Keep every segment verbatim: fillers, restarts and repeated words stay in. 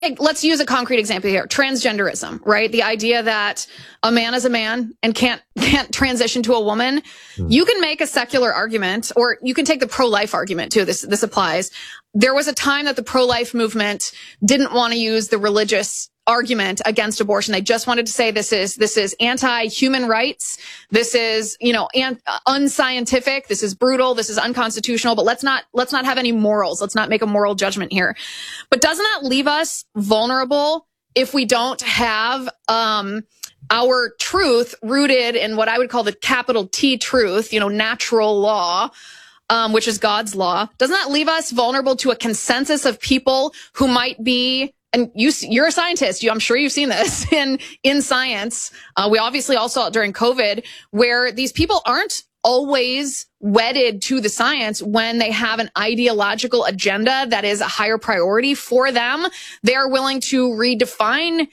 let's use a concrete example here. Transgenderism, right? The idea that a man is a man and can't, can't transition to a woman. Mm. You can make a secular argument, or you can take the pro-life argument too. This, this applies. There was a time that the pro-life movement didn't want to use the religious argument against abortion. They just wanted to say this is, this is anti-human rights. This is, you know, an, uh, unscientific. This is brutal. This is unconstitutional, but let's not, let's not have any morals. Let's not make a moral judgment here. But doesn't that leave us vulnerable if we don't have, um, our truth rooted in what I would call the capital T truth, you know, natural law, um, which is God's law? Doesn't that leave us vulnerable to a consensus of people who might be, and you, you're a scientist. You, I'm sure you've seen this in, in science. Uh, we obviously all saw it during COVID, where these people aren't always wedded to the science when they have an ideological agenda that is a higher priority for them. They're willing to redefine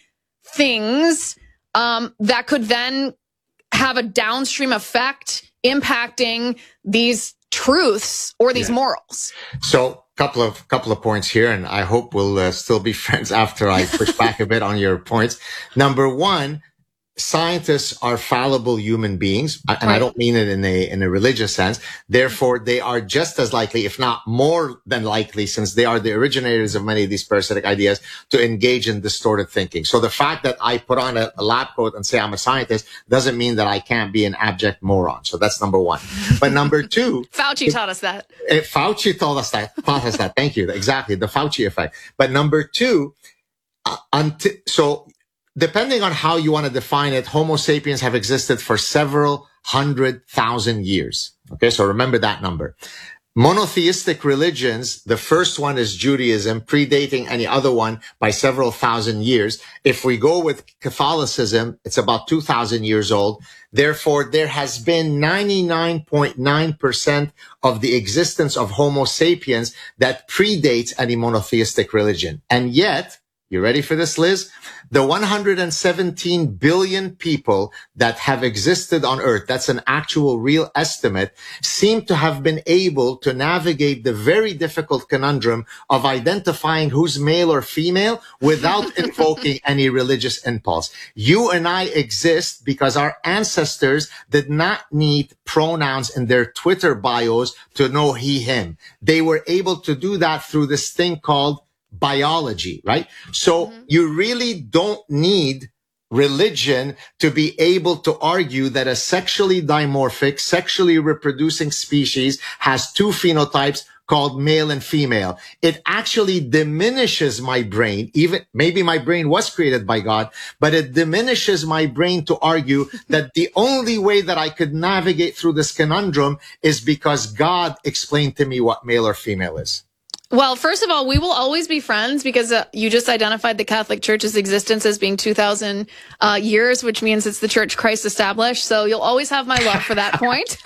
things, um, that could then have a downstream effect impacting these truths or these yeah. morals. So, couple of couple of points here, and I hope we'll uh, still be friends after I push back a bit on your points. Number one, scientists are fallible human beings, and right. I don't mean it in a in a religious sense. Therefore, they are just as likely, if not more than likely, since they are the originators of many of these parasitic ideas, to engage in distorted thinking. So the fact that I put on a, a lab coat and say I'm a scientist doesn't mean that I can't be an abject moron. So that's number one. But number two, Fauci taught us that. Uh, Fauci taught us that. Taught us that. Thank you. Exactly, the Fauci effect. But number two, uh, until so. Depending on how you want to define it, Homo sapiens have existed for several hundred thousand years. Okay, so remember that number. Monotheistic religions, the first one is Judaism, predating any other one by several thousand years. If we go with Catholicism, it's about two thousand years old. Therefore, there has been ninety-nine point nine percent of the existence of Homo sapiens that predates any monotheistic religion. And yet, you ready for this, Liz? The one hundred seventeen billion people that have existed on Earth, that's an actual real estimate, seem to have been able to navigate the very difficult conundrum of identifying who's male or female without invoking any religious impulse. You and I exist because our ancestors did not need pronouns in their Twitter bios to know he, him. They were able to do that through this thing called biology, right? So mm-hmm. you really don't need religion to be able to argue that a sexually dimorphic, sexually reproducing species has two phenotypes called male and female. It actually diminishes my brain. Even maybe my brain was created by God, but it diminishes my brain to argue that the only way that I could navigate through this conundrum is because God explained to me what male or female is. Well, first of all, we will always be friends because uh, you just identified the Catholic Church's existence as being two thousand uh, years, which means it's the church Christ established. So you'll always have my love for that point.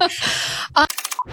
uh-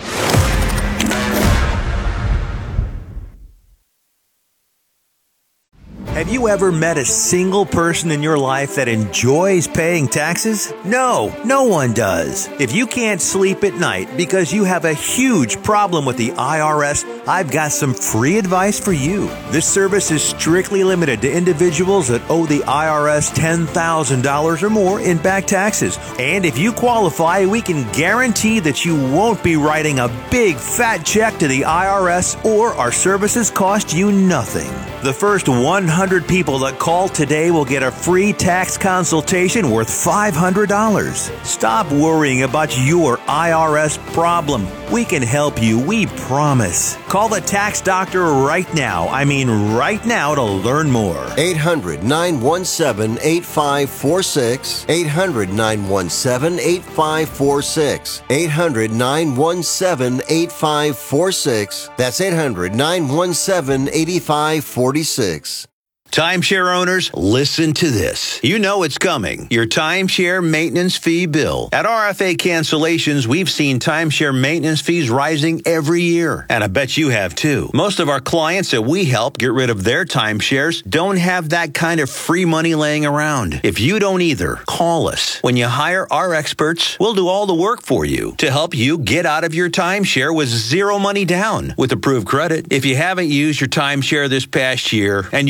Have you ever met a single person in your life that enjoys paying taxes? No, no one does. If you can't sleep at night because you have a huge problem with the I R S, I've got some free advice for you. This service is strictly limited to individuals that owe the I R S ten thousand dollars or more in back taxes. And if you qualify, we can guarantee that you won't be writing a big fat check to the I R S, or our services cost you nothing. The first one hundred people that call today will get a free tax consultation worth five hundred dollars. Stop worrying about your I R S problem. We can help you, we promise. Call the tax doctor right now. I mean right now to learn more. eight hundred, nine one seven, eight five four six. eight hundred, nine one seven, eight five four six. eight hundred, nine one seven, eight five four six. That's eight hundred, nine one seven, eight five four six. Timeshare owners, listen to this. You know it's coming. Your timeshare maintenance fee bill. At R F A Cancellations, we've seen timeshare maintenance fees rising every year. And I bet you have too. Most of our clients that we help get rid of their timeshares don't have that kind of free money laying around. If you don't either, call us. When you hire our experts, we'll do all the work for you to help you get out of your timeshare with zero money down with approved credit. If you haven't used your timeshare this past year and you want to leave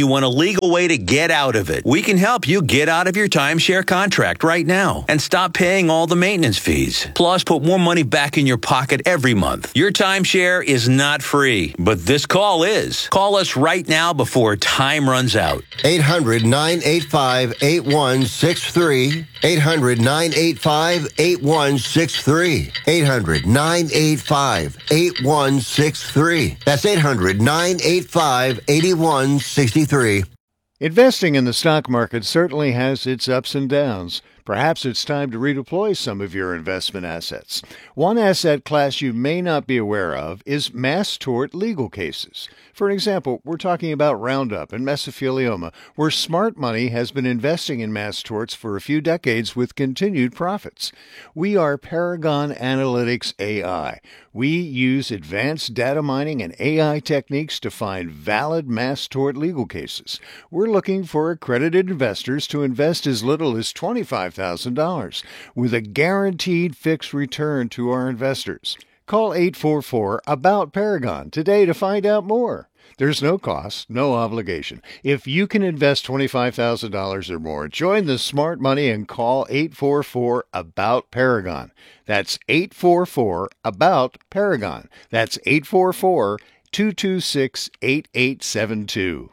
legal way to get out of it. We can help you get out of your timeshare contract right now and stop paying all the maintenance fees. Plus, put more money back in your pocket every month. Your timeshare is not free, but this call is. Call us right now before time runs out. eight hundred, nine eight five, eight one six three. eight hundred, nine eight five, eight one six three. eight hundred, nine eight five, eight one six three. That's eight hundred, nine eight five, eight one six three. Investing in the stock market certainly has its ups and downs. Perhaps it's time to redeploy some of your investment assets. One asset class you may not be aware of is mass tort legal cases. For example, we're talking about Roundup and mesothelioma, where smart money has been investing in mass torts for a few decades with continued profits. We are Paragon Analytics A I. We use advanced data mining and A I techniques to find valid mass tort legal cases. We're looking for accredited investors to invest as little as twenty-five thousand dollars with a guaranteed fixed return to our investors. Call eight four four, ABOUT Paragon today to find out more. There's no cost, no obligation. If you can invest twenty-five thousand dollars or more, join the smart money and call eight four four, ABOUT Paragon. That's eight four four, ABOUT Paragon. That's eight four four, two two six, eight eight seven two.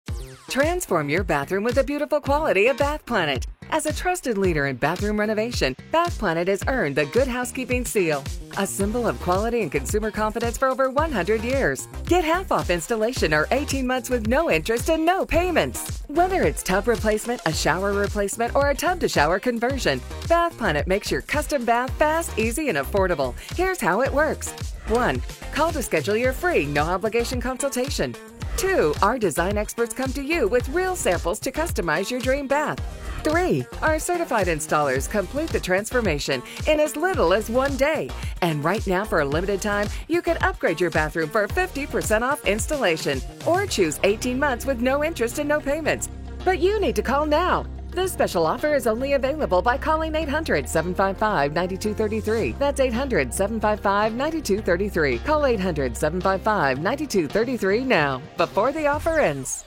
Transform your bathroom with the beautiful quality of Bath Planet. As a trusted leader in bathroom renovation, Bath Planet has earned the Good Housekeeping seal, a symbol of quality and consumer confidence for over one hundred years. Get half off installation or eighteen months with no interest and no payments. Whether it's tub replacement, a shower replacement, or a tub-to-shower conversion, Bath Planet makes your custom bath fast, easy, and affordable. Here's how it works. one. Call to schedule your free, no-obligation consultation. two. Our design experts come to you with real samples to customize your dream bath. three. Our certified installers complete the transformation in as little as one day. And right now, for a limited time, you can upgrade your bathroom for fifty percent off installation or choose eighteen months with no interest and no payments. But you need to call now. This special offer is only available by calling eight hundred, seven five five, nine two three three. That's eight hundred, seven five five, nine two three three. Call eight hundred, seven five five, nine two three three now, before the offer ends.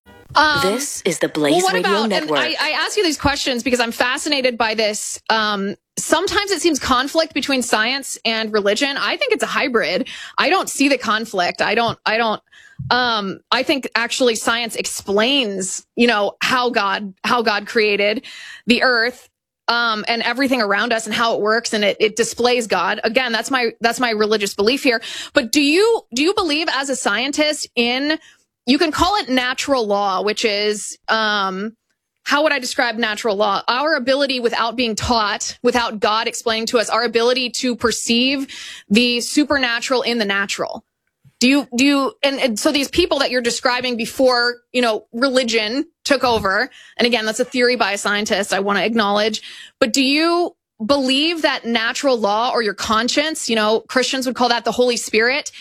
Um, this is the Blaze well, what Radio about, Network. And I, I ask you these questions because I'm fascinated by this. Um, sometimes it seems conflict between science and religion. I think it's a hybrid. I don't see the conflict. I don't, I don't, um, I think actually science explains, you know, how God, how God created the earth, um, and everything around us and how it works. And it, it displays God. Again, that's my, that's my religious belief here. But do you, do you believe as a scientist in, you can call it natural law, which is, um, how would I describe natural law? Our ability without being taught, without God explaining to us, our ability to perceive the supernatural in the natural. Do you, do you, and, and so these people that you're describing before, you know, religion took over, and again, that's a theory by a scientist, I want to acknowledge, but do you believe that natural law or your conscience, you know, Christians would call that the Holy Spirit,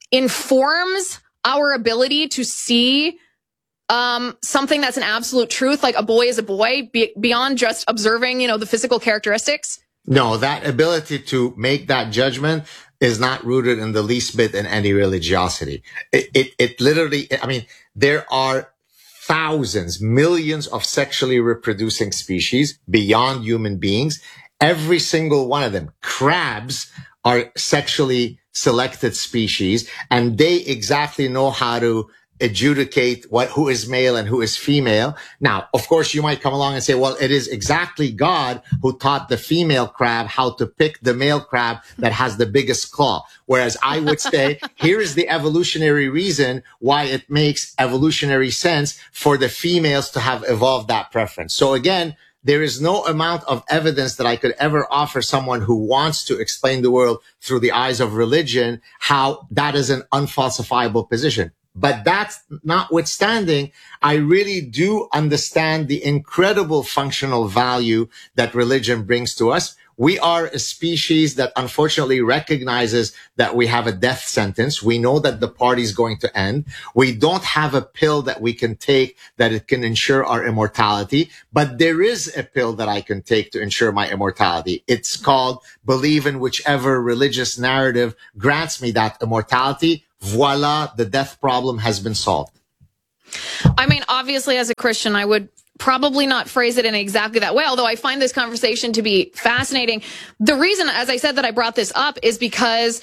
informs our ability to see um, something that's an absolute truth, like a boy is a boy, be, beyond just observing, you know, the physical characteristics? No, that ability to make that judgment is not rooted in the least bit in any religiosity. It, it, it literally, I mean, there are thousands, millions of sexually reproducing species beyond human beings. Every single one of them, crabs, are sexually selected species, and they exactly know how to adjudicate what, who is male and who is female. Now, of course, you might come along and say, well, it is exactly God who taught the female crab how to pick the male crab that has the biggest claw. Whereas I would say, here is the evolutionary reason why it makes evolutionary sense for the females to have evolved that preference. So again, there is no amount of evidence that I could ever offer someone who wants to explain the world through the eyes of religion, how that is an unfalsifiable position. But that's notwithstanding, I really do understand the incredible functional value that religion brings to us. We are a species that unfortunately recognizes that we have a death sentence. We know that the party's going to end. We don't have a pill that we can take that it can ensure our immortality, but there is a pill that I can take to ensure my immortality. It's called believe in whichever religious narrative grants me that immortality. Voila, the death problem has been solved. I mean, obviously, as a Christian, I would probably not phrase it in exactly that way, although I find this conversation to be fascinating. The reason, as I said, that I brought this up is because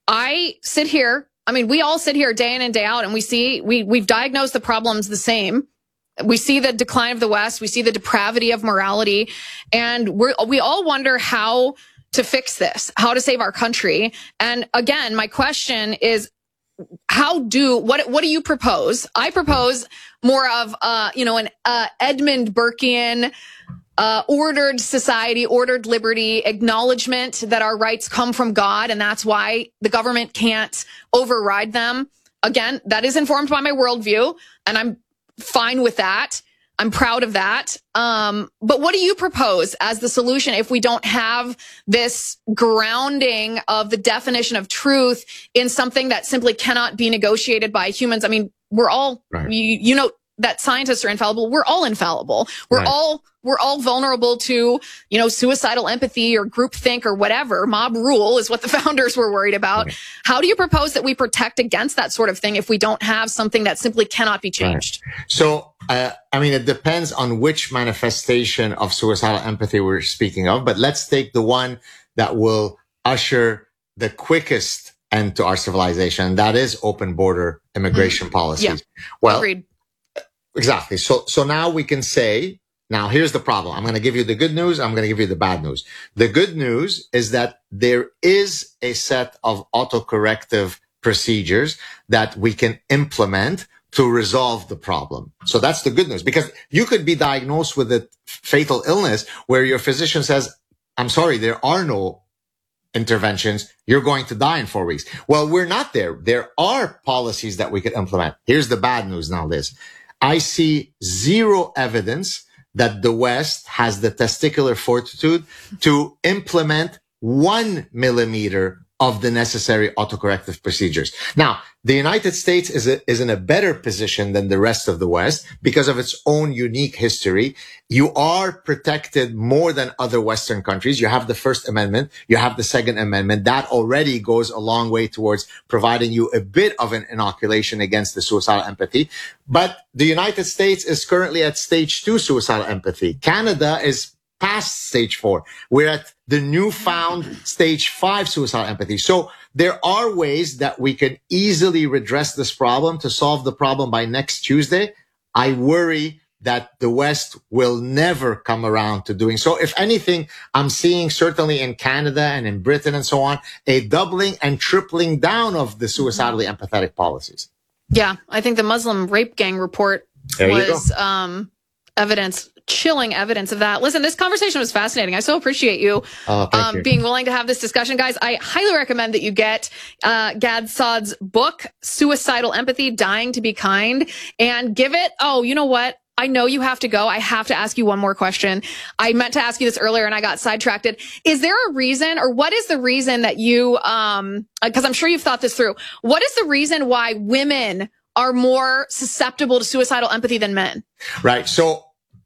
I sit here, I mean, we all sit here day in and day out, and we see, we, we've diagnosed the problems the same. We see the decline of the West. We see the depravity of morality. And we're, we all wonder how to fix this, how to save our country. And again, my question is, how do, what, what do you propose? I propose more of, uh, you know, an, uh, Edmund Burkean, uh, ordered society, ordered liberty, acknowledgement that our rights come from God. And that's why the government can't override them. Again, that is informed by my worldview, and I'm fine with that. I'm proud of that. Um, but what do you propose as the solution if we don't have this grounding of the definition of truth in something that simply cannot be negotiated by humans? I mean, we're all, right. you, you know, that scientists are infallible. We're all infallible. We're right. all, we're all vulnerable to, you know, suicidal empathy or groupthink or whatever. Mob rule is what the founders were worried about. Right. How do you propose that we protect against that sort of thing if we don't have something that simply cannot be changed? Right. So, uh, I mean, it depends on which manifestation of suicidal empathy we're speaking of, but let's take the one that will usher the quickest end to our civilization. And that is open border immigration mm. policies. Yeah. Well, Agreed. Exactly. So, so now we can say, now here's the problem. I'm going to give you the good news. I'm going to give you the bad news. The good news is that there is a set of autocorrective procedures that we can implement to resolve the problem. So that's the good news, because you could be diagnosed with a fatal illness where your physician says, I'm sorry, there are no interventions. You're going to die in four weeks. Well, we're not there. There are policies that we could implement. Here's the bad news now, Liz. I see zero evidence that the West has the testicular fortitude to implement one millimeter of the necessary autocorrective procedures. Now, the United States is, a, is in a better position than the rest of the West because of its own unique history. You are protected more than other Western countries. You have the First Amendment. You have the Second Amendment. That already goes a long way towards providing you a bit of an inoculation against the suicidal empathy. But the United States is currently at stage two suicidal empathy. Canada is past stage four. We're at the newfound stage five suicidal empathy. So there are ways that we can easily redress this problem to solve the problem by next Tuesday. I worry that the West will never come around to doing so. If anything, I'm seeing certainly in Canada and in Britain and so on, a doubling and tripling down of the suicidally empathetic policies. Yeah, I think the Muslim rape gang report there was um, evidence, chilling evidence of that. Listen, this conversation was fascinating. I so appreciate you, oh, thank um, you. being willing to have this discussion. Guys, I highly recommend that you get uh, Gad Saad's book, Suicidal Empathy, Dying to Be Kind, and give it, oh, you know what? I know you have to go. I have to ask you one more question. I meant to ask you this earlier and I got sidetracked. Is there a reason, or what is the reason that you, um, because I'm sure you've thought this through, what is the reason why women are more susceptible to suicidal empathy than men? Right. So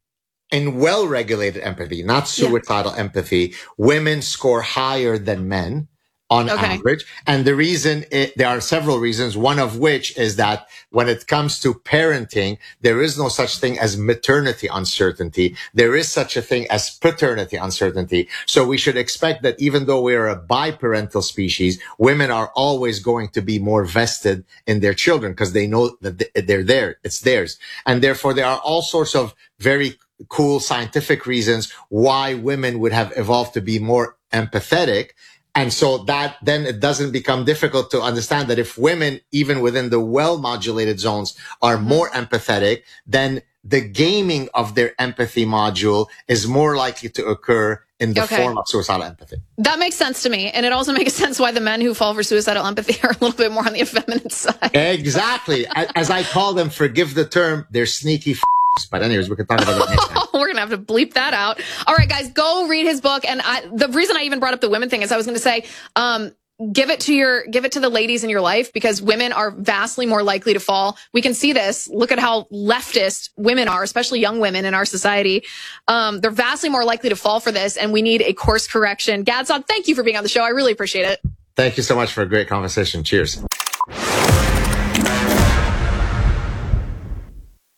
in well-regulated empathy, not suicidal yeah. empathy, women score higher than men on okay. average. And the reason, it, there are several reasons, one of which is that when it comes to parenting, there is no such thing as maternity uncertainty. There is such a thing as paternity uncertainty. So we should expect that even though we're a biparental species, women are always going to be more vested in their children because they know that they're there. It's theirs. And therefore, there are all sorts of very cool scientific reasons why women would have evolved to be more empathetic. And so that then it doesn't become difficult to understand that if women, even within the well-modulated zones, are more empathetic, then the gaming of their empathy module is more likely to occur in the okay. form of suicidal empathy. That makes sense to me. And it also makes sense why the men who fall for suicidal empathy are a little bit more on the effeminate side. Exactly. As I call them, forgive the term, they're sneaky f***. But anyways, we can talk about that next time. We're going to have to bleep that out. All right, guys, go read his book. And I, the reason I even brought up the women thing is I was going to say, um, give it to your, give it to the ladies in your life, because women are vastly more likely to fall. We can see this. Look at how leftist women are, especially young women in our society. Um, they're vastly more likely to fall for this, and we need a course correction. Gad Saad, thank you for being on the show. I really appreciate it. Thank you so much for a great conversation. Cheers.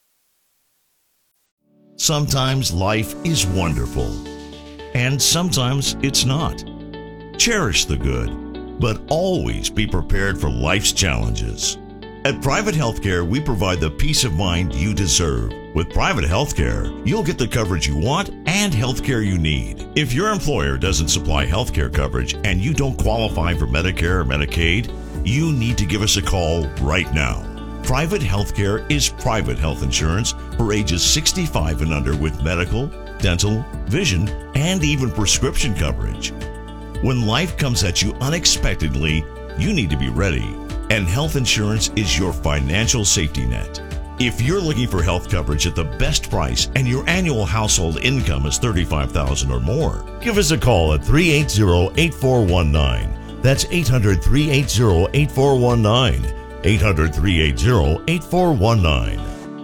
Sometimes life is wonderful, and sometimes it's not. Cherish the good, but always be prepared for life's challenges. At Private Healthcare, we provide the peace of mind you deserve. With Private Healthcare, you'll get the coverage you want and healthcare you need. If your employer doesn't supply healthcare coverage and you don't qualify for Medicare or Medicaid, you need to give us a call right now. Private Healthcare is private health insurance for ages sixty-five and under with medical, dental, vision, and even prescription coverage. When life comes at you unexpectedly, you need to be ready, and health insurance is your financial safety net. If you're looking for health coverage at the best price and your annual household income is thirty-five thousand dollars or more, give us a call at three eight zero, eight four one nine. That's eight hundred, three eight zero, eight four one nine. eight hundred, three eight zero, eight four one nine.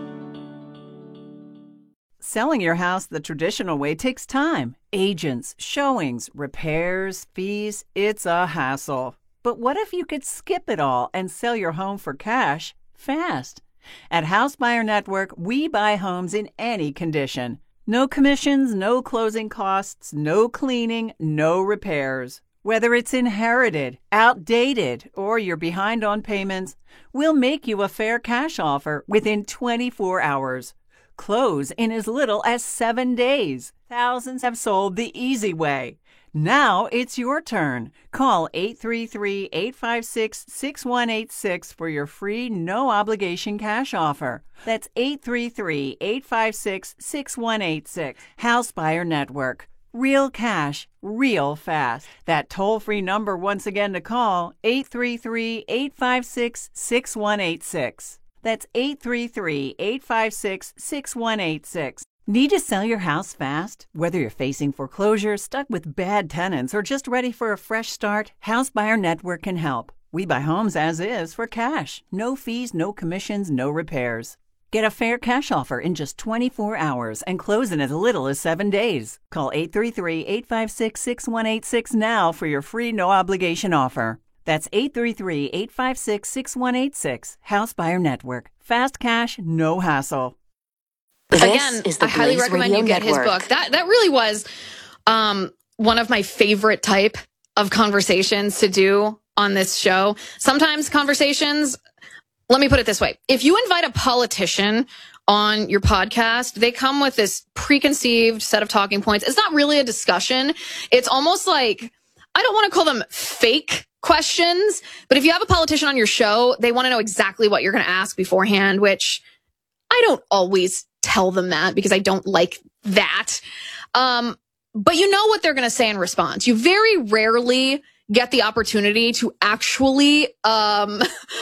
Selling your house the traditional way takes time. Agents, showings, repairs, fees. It's a hassle. But what if you could skip it all and sell your home for cash fast? At House Buyer Network, we buy homes in any condition. No commissions, no closing costs, no cleaning, no repairs. Whether it's inherited, outdated, or you're behind on payments, we'll make you a fair cash offer within twenty-four hours. Close in as little as seven days. Thousands have sold the easy way. Now it's your turn. Call eight three three, eight five six, six one eight six for your free no-obligation cash offer. That's eight three three, eight five six, six one eight six. House Buyer Network. Real cash, real fast. That toll-free number once again to call, eight three three, eight five six, six one eight six. That's eight three three, eight five six, six one eight six. Need to sell your house fast? Whether you're facing foreclosure, stuck with bad tenants, or just ready for a fresh start, House Buyer Network can help. We buy homes as is for cash. No fees, no commissions, no repairs. Get a fair cash offer in just twenty-four hours and close in as little as seven days. Call eight three three, eight five six, six one eight six now for your free no-obligation offer. That's eight three three, eight five six, six one eight six. House Buyer Network. Fast cash, no hassle. This Again, is the I highly Blaze recommend Radio you get Network. his book. That that really was um, one of my favorite type of conversations to do on this show. Sometimes conversations, let me put it this way. If you invite a politician on your podcast, they come with this preconceived set of talking points. It's not really a discussion. It's almost like, I don't want to call them fake questions, but if you have a politician on your show, they want to know exactly what you're going to ask beforehand, which I don't always tell them that because I don't like that. Um, but you know what they're going to say in response. You very rarely get the opportunity to actually um,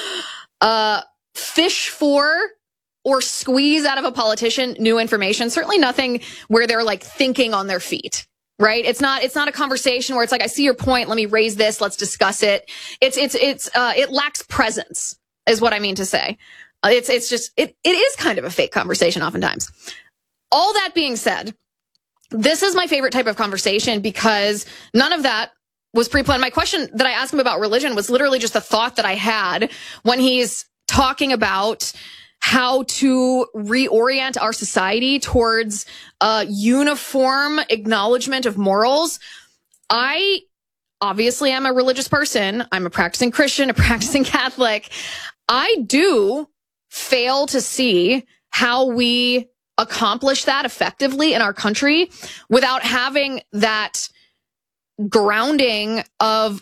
uh, fish for or squeeze out of a politician new information. Certainly nothing where they're like thinking on their feet. Right? It's not, it's not a conversation where it's like, I see your point. Let me raise this. Let's discuss it. It's, it's, it's, uh, it lacks presence is what I mean to say. Uh, it's, it's just, it, it is kind of a fake conversation oftentimes. All that being said, this is my favorite type of conversation because none of that was pre-planned. My question that I asked him about religion was literally just a thought that I had when he's talking about how to reorient our society towards a uniform acknowledgement of morals. I obviously am a religious person. I'm a practicing Christian, a practicing Catholic. I do fail to see how we accomplish that effectively in our country without having that grounding of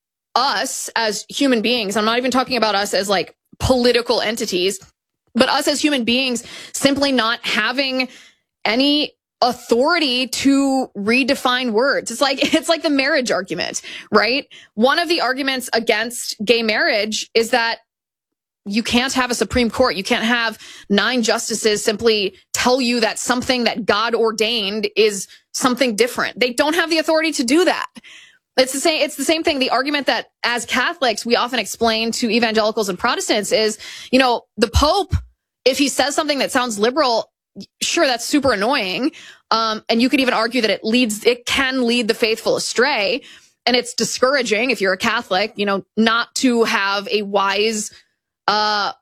us as human beings. I'm not even talking about us as like political entities, but us as human beings simply not having any authority to redefine words. It's like, it's like the marriage argument, right? One of the arguments against gay marriage is that you can't have a Supreme Court. You can't have nine justices simply tell you that something that God ordained is something different. They don't have the authority to do that. It's the same, it's the same thing. The argument that as Catholics, we often explain to evangelicals and Protestants is, you know, the Pope, if he says something that sounds liberal, sure, that's super annoying. Um, and you could even argue that it leads, it can lead the faithful astray. And it's discouraging if you're a Catholic, you know, not to have a wise, uh,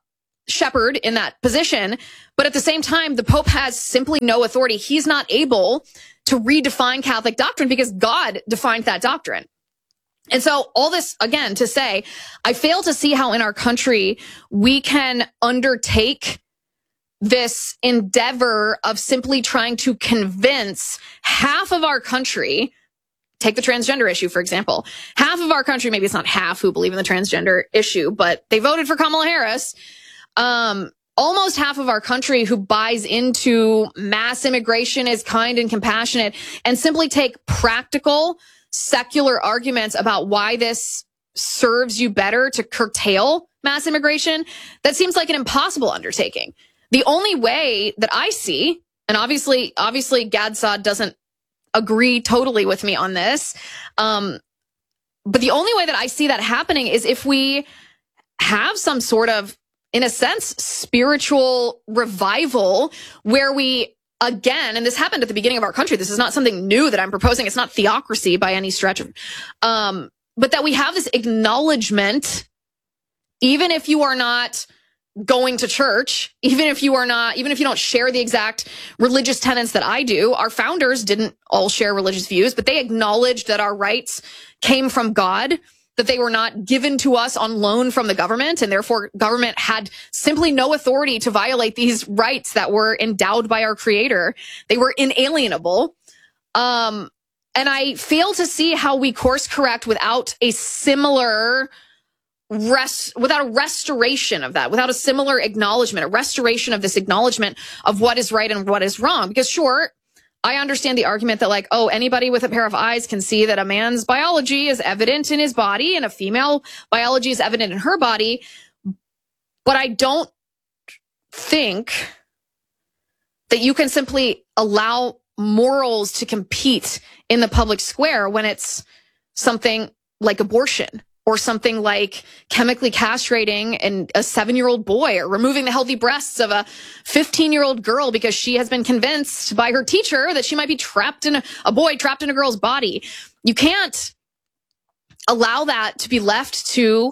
shepherd in that position. But at the same time, the Pope has simply no authority. He's not able to redefine Catholic doctrine because God defined that doctrine. And so all this, again, to say, I fail to see how in our country we can undertake this endeavor of simply trying to convince half of our country. Take the transgender issue, for example. Half of our country, maybe it's not half who believe in the transgender issue, but they voted for Kamala Harris. Um, almost half of our country who buys into mass immigration is kind and compassionate and simply take practical, secular arguments about why this serves you better to curtail mass immigration. That seems like an impossible undertaking. The only way that I see, and obviously, obviously Gadsad doesn't agree totally with me on this. Um, but the only way that I see that happening is if we have some sort of, in a sense, spiritual revival where we, again, and this happened at the beginning of our country. This is not something new that I'm proposing. It's not theocracy by any stretch of, um, but that we have this acknowledgement, even if you are not going to church, even if you are not, even if you don't share the exact religious tenets that I do. Our founders didn't all share religious views, but they acknowledged that our rights came from God, that they were not given to us on loan from the government, and therefore government had simply no authority to violate these rights that were endowed by our Creator. They were inalienable. Um, and I fail to see how we course correct without a similar Rest, without a restoration of that, without a similar acknowledgement, a restoration of this acknowledgement of what is right and what is wrong. Because sure, I understand the argument that like, oh, anybody with a pair of eyes can see that a man's biology is evident in his body and a female biology is evident in her body. But I don't think that you can simply allow morals to compete in the public square when it's something like abortion, or something like chemically castrating and a seven-year-old boy, or removing the healthy breasts of a fifteen-year-old girl because she has been convinced by her teacher that she might be trapped in a, a boy trapped in a girl's body. You can't allow that to be left to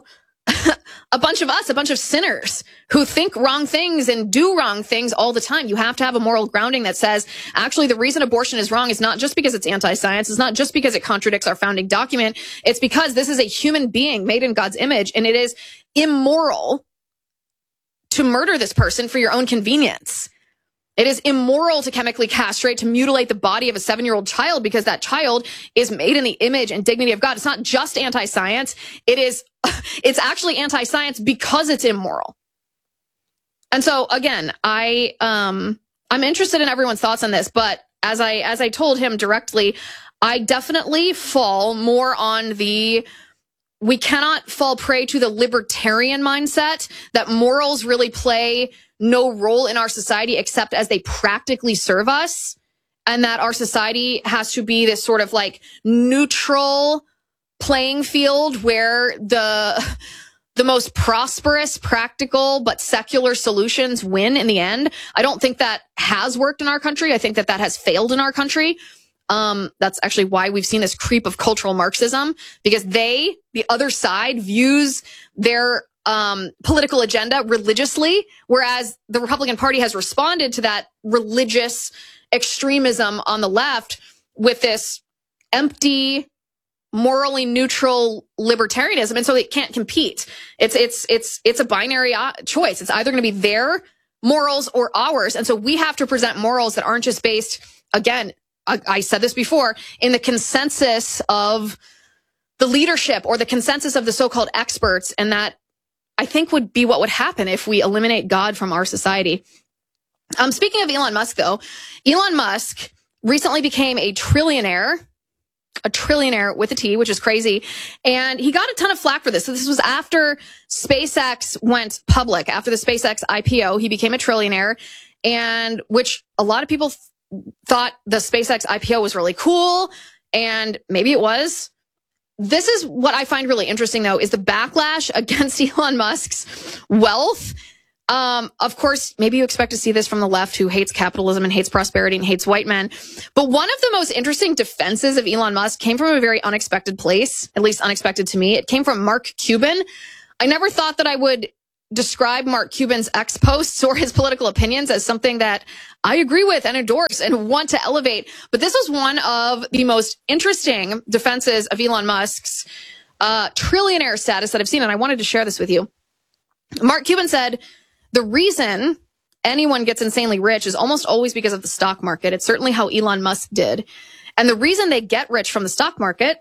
a bunch of us, a bunch of sinners who think wrong things and do wrong things all the time. You have to have a moral grounding that says, actually, the reason abortion is wrong is not just because it's anti-science. It's not just because it contradicts our founding document. It's because this is a human being made in God's image, and it is immoral to murder this person for your own convenience. It is immoral to chemically castrate, to mutilate the body of a seven-year-old child because that child is made in the image and dignity of God. It's not just anti-science. It is, it's actually anti-science because it's immoral. And so again, I, um, I'm interested in everyone's thoughts on this, but as I, as I told him directly, I definitely fall more on the, we cannot fall prey to the libertarian mindset that morals really play no role in our society except as they practically serve us, and that our society has to be this sort of like neutral playing field where the the most prosperous, practical, but secular solutions win in the end. I don't think that has worked in our country. I think that that has failed in our country. Um, that's actually why we've seen this creep of cultural Marxism, because they, the other side, views their um, political agenda religiously, whereas the Republican Party has responded to that religious extremism on the left with this empty, morally neutral libertarianism, and so they can't compete. It's it's it's it's a binary choice. It's either going to be their morals or ours, and so we have to present morals that aren't just based, again, I, I said this before, in the consensus of the leadership or the consensus of the so-called experts, and that I think would be what would happen if we eliminate God from our society. Um, speaking of Elon Musk, though, Elon Musk recently became a trillionaire. A trillionaire with a T, which is crazy. And he got a ton of flack for this. So this was after SpaceX went public. After the SpaceX I P O, he became a trillionaire, and which a lot of people th- thought the SpaceX I P O was really cool, and maybe it was. This is what I find really interesting, though, is the backlash against Elon Musk's wealth. Um, of course, maybe you expect to see this from the left, who hates capitalism and hates prosperity and hates white men. But one of the most interesting defenses of Elon Musk came from a very unexpected place, at least unexpected to me. It came from Mark Cuban. I never thought that I would describe Mark Cuban's ex posts or his political opinions as something that I agree with and endorse and want to elevate. But this was one of the most interesting defenses of Elon Musk's uh, trillionaire status that I've seen. And I wanted to share this with you. Mark Cuban said, the reason anyone gets insanely rich is almost always because of the stock market. It's certainly how Elon Musk did. And the reason they get rich from the stock market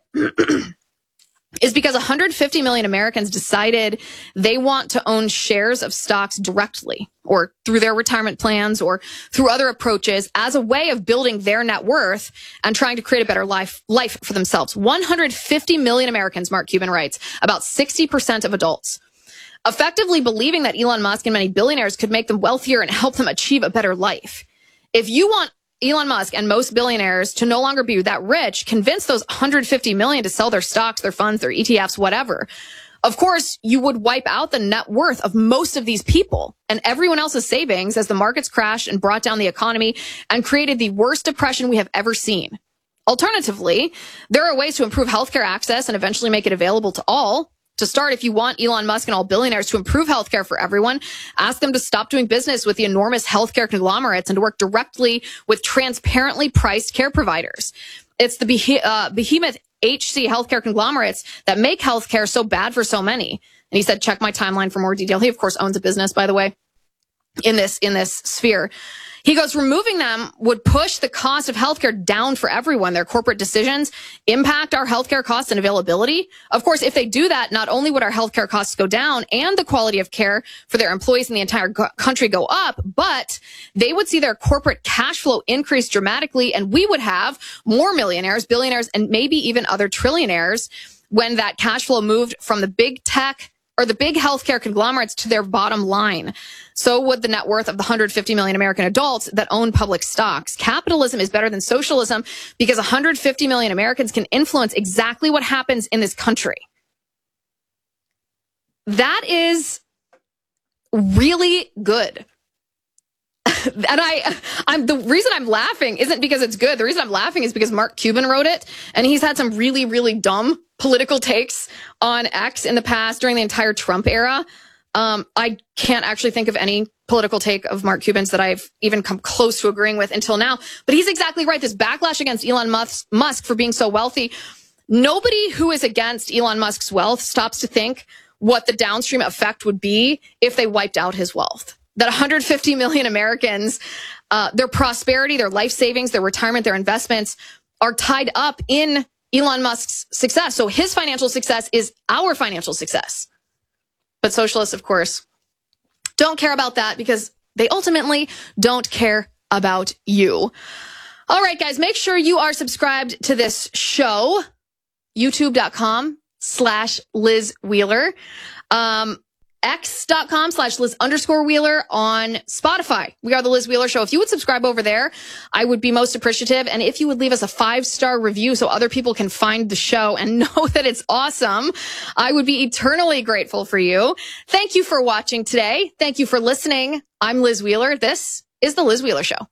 is because one hundred fifty million Americans decided they want to own shares of stocks directly or through their retirement plans or through other approaches as a way of building their net worth and trying to create a better life, life for themselves. one hundred fifty million Americans, Mark Cuban writes, about sixty percent of adults, effectively believing that Elon Musk and many billionaires could make them wealthier and help them achieve a better life. If you want Elon Musk and most billionaires to no longer be that rich, convince those one hundred fifty million to sell their stocks, their funds, their E T Fs, whatever. Of course, you would wipe out the net worth of most of these people and everyone else's savings as the markets crashed and brought down the economy and created the worst depression we have ever seen. Alternatively, there are ways to improve healthcare access and eventually make it available to all. To start, if you want Elon Musk and all billionaires to improve healthcare for everyone, ask them to stop doing business with the enormous healthcare conglomerates and to work directly with transparently priced care providers. It's the beh- uh, behemoth H C healthcare conglomerates that make healthcare so bad for so many. And he said, check my timeline for more detail. He, of course, owns a business, by the way, in this, in this sphere. He goes, removing them would push the cost of healthcare down for everyone. Their corporate decisions impact our healthcare costs and availability. Of course, if they do that, not only would our healthcare costs go down and the quality of care for their employees in the entire go- country go up, but they would see their corporate cash flow increase dramatically, and we would have more millionaires, billionaires, and maybe even other trillionaires when that cash flow moved from the big tech or the big healthcare conglomerates to their bottom line. So would the net worth of the one hundred fifty million American adults that own public stocks. Capitalism is better than socialism because one hundred fifty million Americans can influence exactly what happens in this country. That is really good. And I, I'm the reason I'm laughing isn't because it's good. The reason I'm laughing is because Mark Cuban wrote it, and he's had some really, really dumb political takes on X in the past during the entire Trump era. Um, I can't actually think of any political take of Mark Cuban's that I've even come close to agreeing with until now. But he's exactly right. This backlash against Elon Musk, Musk for being so wealthy. Nobody who is against Elon Musk's wealth stops to think what the downstream effect would be if they wiped out his wealth. That one hundred fifty million Americans, uh, their prosperity, their life savings, their retirement, their investments are tied up in Elon Musk's success. So his financial success is our financial success. But socialists, of course, don't care about that because they ultimately don't care about you. All right, guys, make sure you are subscribed to this show, youtube.com slash Liz Wheeler. Um, X.com slash Liz underscore Wheeler on Spotify. We are the Liz Wheeler Show. If you would subscribe over there, I would be most appreciative. And if you would leave us a five-star review so other people can find the show and know that it's awesome, I would be eternally grateful for you. Thank you for watching today. Thank you for listening. I'm Liz Wheeler. This is the Liz Wheeler Show.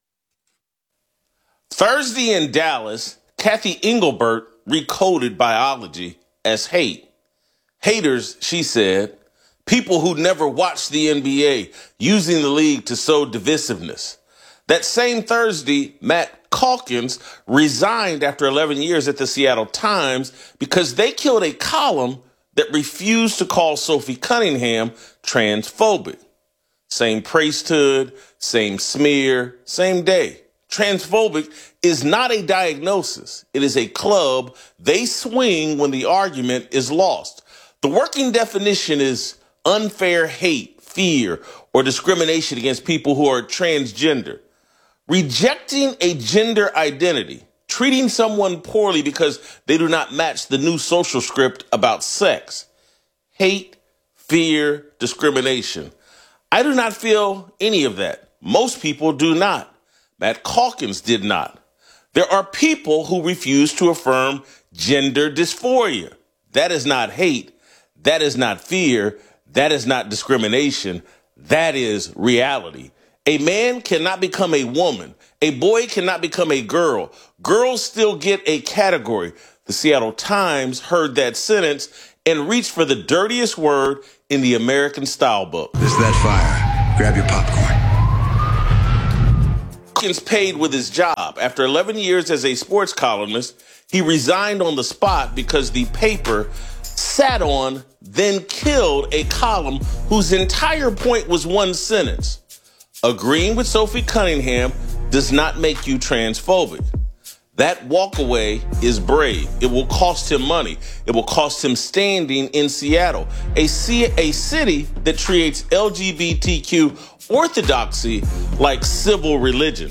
Thursday in Dallas, Kathy Engelbert recoded biology as hate. Haters, she said, people who never watched the N B A, using the league to sow divisiveness. That same Thursday, Matt Calkins resigned after eleven years at the Seattle Times because they killed a column that refused to call Sophie Cunningham transphobic. Same priesthood, same smear, same day. Transphobic is not a diagnosis. It is a club they swing when the argument is lost. The working definition is unfair hate, fear, or discrimination against people who are transgender. Rejecting a gender identity, treating someone poorly because they do not match the new social script about sex. Hate, fear, discrimination. I do not feel any of that. Most people do not. Matt Calkins did not. There are people who refuse to affirm gender dysphoria. That is not hate. That is not fear. That is not discrimination. That is reality. A man cannot become a woman. A boy cannot become a girl. Girls still get a category. The Seattle Times heard that sentence and reached for the dirtiest word in the American Style book. This is that fire. Grab your popcorn. Calkins paid with his job. After eleven years as a sports columnist, he resigned on the spot because the paper sat on, then killed a column whose entire point was one sentence. Agreeing with Sophie Cunningham does not make you transphobic. That walkaway is brave. It will cost him money. It will cost him standing in Seattle, a, C- a city that treats L G B T Q orthodoxy like civil religion.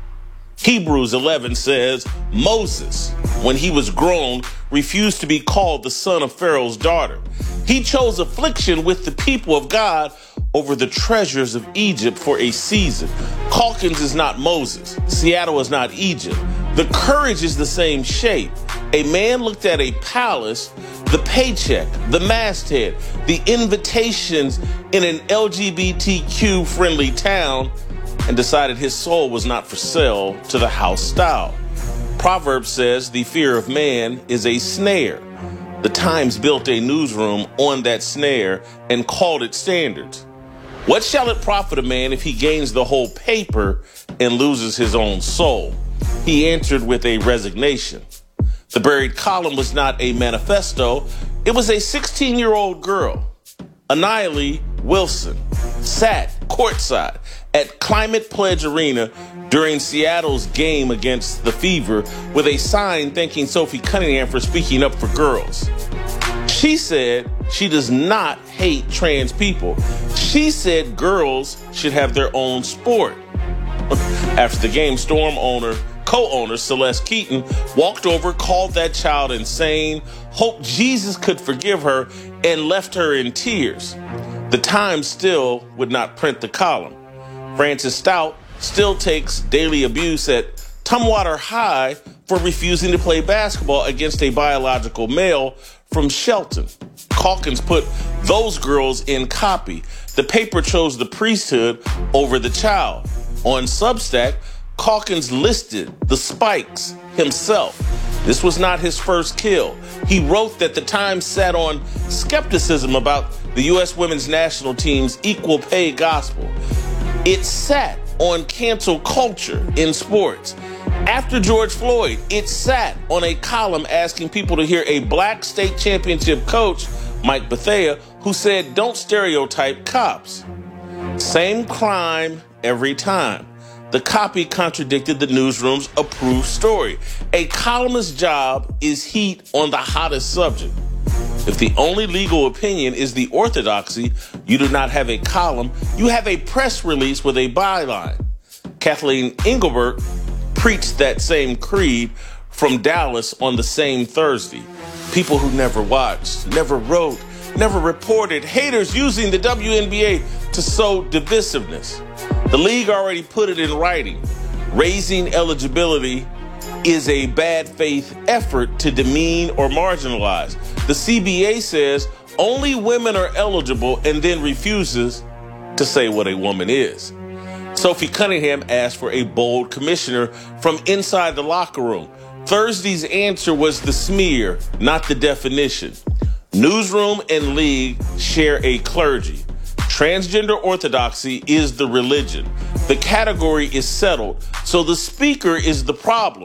Hebrews eleven says, Moses, when he was grown, refused to be called the son of Pharaoh's daughter. He chose affliction with the people of God over the treasures of Egypt for a season. Calkins is not Moses. Seattle is not Egypt. The courage is the same shape. A man looked at a palace, the paycheck, the masthead, the invitations in an L G B T Q-friendly town, and decided his soul was not for sale to the house style. Proverbs says the fear of man is a snare. The Times built a newsroom on that snare and called it Standards. What shall it profit a man if he gains the whole paper and loses his own soul? He answered with a resignation. The buried column was not a manifesto. It was a sixteen-year-old girl. Annihilee Wilson sat courtside at Climate Pledge Arena during Seattle's game against the Fever with a sign thanking Sophie Cunningham for speaking up for girls. She said she does not hate trans people. She said girls should have their own sport. After the game, Storm owner, co-owner Celeste Keaton walked over, called that child insane, hoped Jesus could forgive her, and left her in tears. The Times still would not print the column. Francis Stout still takes daily abuse at Tumwater High for refusing to play basketball against a biological male from Shelton. Calkins put those girls in copy. The paper chose the priesthood over the child. On Substack, Calkins listed the spikes himself. This was not his first kill. He wrote that the Times sat on skepticism about the U S women's national team's equal pay gospel. It sat on cancel culture in sports. After George Floyd, it sat on a column asking people to hear a black state championship coach, Mike Bethea, who said, don't stereotype cops. Same crime every time. The copy contradicted the newsroom's approved story. A columnist's job is heat on the hottest subject. If the only legal opinion is the orthodoxy, you do not have a column, you have a press release with a byline. Kathleen Engelbert preached that same creed from Dallas on the same Thursday. People who never watched, never wrote, never reported, haters using the W N B A to sow divisiveness. The league already put it in writing. Raising eligibility is a bad faith effort to demean or marginalize. The C B A says only women are eligible and then refuses to say what a woman is. Sophie Cunningham asked for a bold commissioner from inside the locker room. Thursday's answer was the smear, not the definition. Newsroom and league share a clergy. Transgender orthodoxy is the religion. The category is settled, so the speaker is the problem.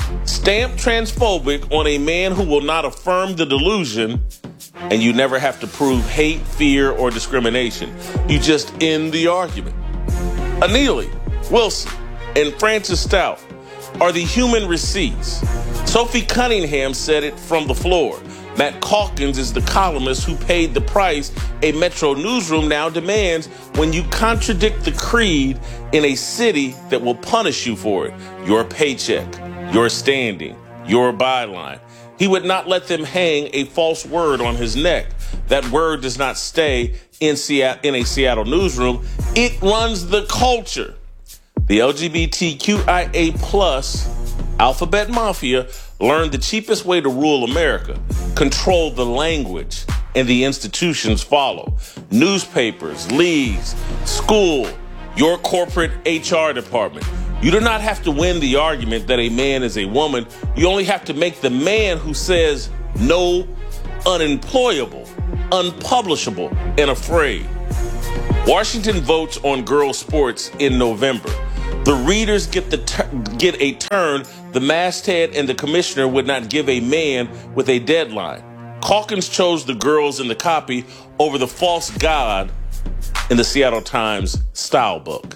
Stamp transphobic on a man who will not affirm the delusion, and you never have to prove hate, fear, or discrimination. You just end the argument. Annihilee Wilson and Francis Stout are the human receipts. Sophie Cunningham said it from the floor. Matt Calkins is the columnist who paid the price a Metro newsroom now demands when you contradict the creed in a city that will punish you for it. Your paycheck, your standing, your byline. He would not let them hang a false word on his neck. That word does not stay in Seattle, in a Seattle newsroom. It runs the culture. The L G B T Q I A plus alphabet mafia learned the cheapest way to rule America. Control the language, and the institutions follow. Newspapers, leagues, school, your corporate H R department. You do not have to win the argument that a man is a woman. You only have to make the man who says no unemployable. unpublishable and afraid. Washington votes on girls' sports in November. The readers get the ter- get a turn the masthead and the commissioner would not give a man with a deadline. Calkins chose the girls in the copy over the false god in the Seattle Times style book.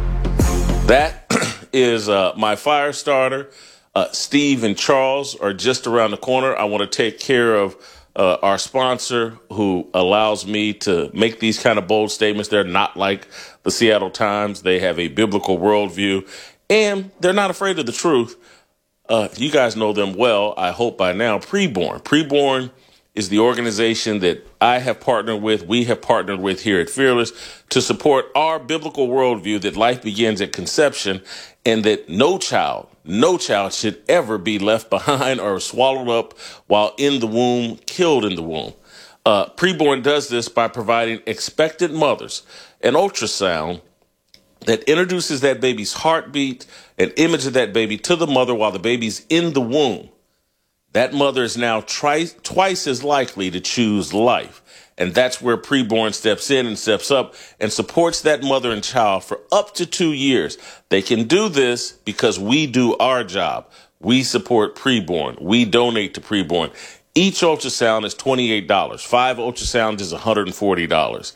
That is uh, my fire starter. Uh, Steve and Charles are just around the corner. I want to take care of uh, our sponsor who allows me to make these kind of bold statements. They're not like the Seattle Times. They have a biblical worldview, and they're not afraid of the truth. Uh, you guys know them well, I hope by now. Preborn. Preborn is the organization that I have partnered with, we have partnered with here at Fearless to support our biblical worldview that life begins at conception and that no child, no child should ever be left behind or swallowed up while in the womb, killed in the womb. Uh, Preborn does this by providing expectant mothers an ultrasound that introduces that baby's heartbeat, an image of that baby to the mother while the baby's in the womb. That mother is now tri- twice as likely to choose life. And that's where Preborn steps in and steps up and supports that mother and child for up to two years. They can do this because we do our job. We support Preborn. We donate to Preborn. Each ultrasound is twenty-eight dollars. Five ultrasounds is one hundred forty dollars.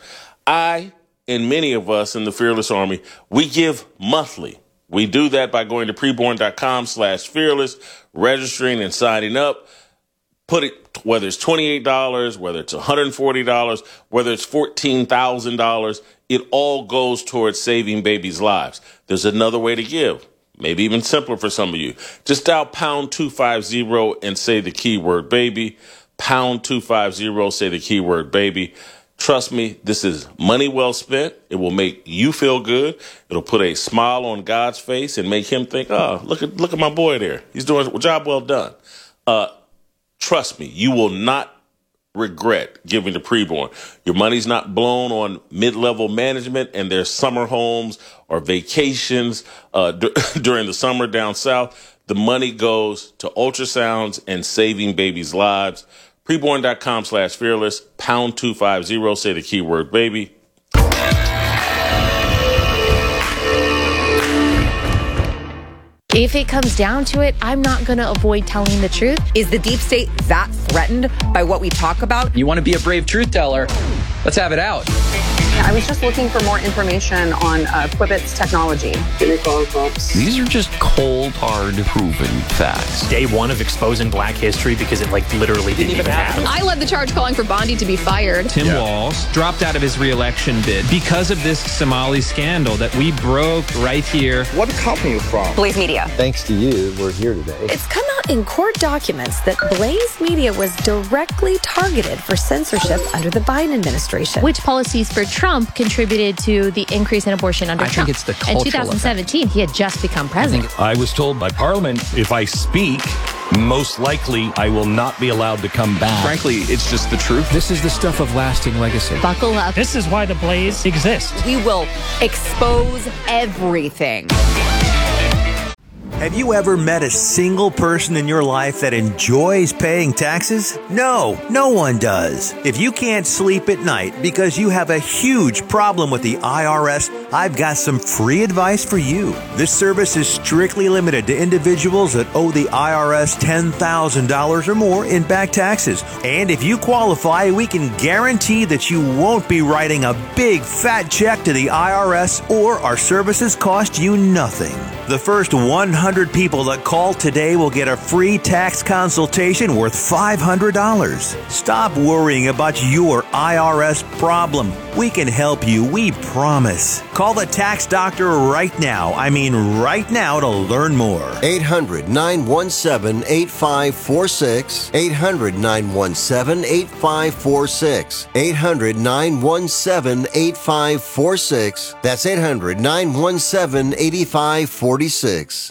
I, and many of us in the Fearless Army, we give monthly. We do that by going to preborn.com slash fearless, registering and signing up. Put it, whether it's twenty-eight dollars, whether it's one hundred forty dollars, whether it's fourteen thousand dollars, it all goes towards saving babies' lives. There's another way to give, maybe even simpler for some of you. Just dial pound two fifty and say the keyword baby. Pound two fifty, say the keyword baby. Trust me, this is money well spent. It will make you feel good. It'll put a smile on God's face and make him think, oh, look at look at my boy there. He's doing a job well done. Uh, trust me, you will not regret giving to Preborn. Your money's not blown on mid-level management and their summer homes or vacations uh, d- during the summer down south. The money goes to ultrasounds and saving babies' lives. Preborn.com slash fearless, pound two fifty, say the keyword baby. If it comes down to it, I'm not going to avoid telling the truth. Is the deep state that threatened by what we talk about? You want to be a brave truth teller? Let's have it out. I was just looking for more information on uh, Quibbit's technology. These are just cold, hard, proven facts. Day one of exposing Black history because it like literally didn't, didn't even happen. I led the charge calling for Bondi to be fired. Tim yeah. Walz dropped out of his re-election bid because of this Somali scandal that we broke right here. What company are you from? Blaze Media. Thanks to you, we're here today. It's come out in court documents that Blaze Media was directly targeted for censorship under the Biden administration. Which policies for Trump contributed to the increase in abortion under I Trump? think it's the cultural In twenty seventeen, effect. he had just become president. I, I was told by Parliament, if I speak, most likely I will not be allowed to come back. Frankly, it's just the truth. This is the stuff of lasting legacy. Buckle up. This is why the Blaze exists. We will expose everything. Have you ever met a single person in your life that enjoys paying taxes? No, no one does. If you can't sleep at night because you have a huge problem with the I R S, I've got some free advice for you. This service is strictly limited to individuals that owe the I R S ten thousand dollars or more in back taxes. And if you qualify, we can guarantee that you won't be writing a big fat check to the I R S, or our services cost you nothing. The first one hundred people that call today will get a free tax consultation worth five hundred dollars. Stop worrying about your I R S problem. We can help you, we promise. Call the tax doctor right now. I mean right now to learn more. eight hundred, nine one seven, eight five four six. eight hundred, nine one seven, eight five four six. eight hundred, nine one seven, eight five four six. That's eight hundred, nine one seven, eight five four six.